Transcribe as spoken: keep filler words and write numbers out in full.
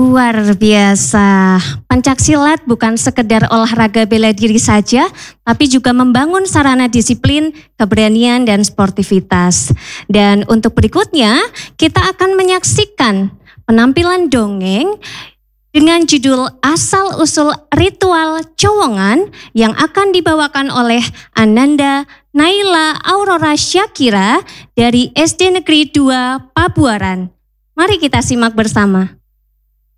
Luar biasa. Pencaksilat bukan sekedar olahraga bela diri saja, tapi juga membangun sarana disiplin, keberanian, dan sportivitas. Dan untuk berikutnya, kita akan menyaksikan penampilan dongeng dengan judul Asal-Usul Ritual Cowongan yang akan dibawakan oleh Ananda Naila Aurora Syakira dari S D Negeri dua Pabuaran. Mari kita simak bersama.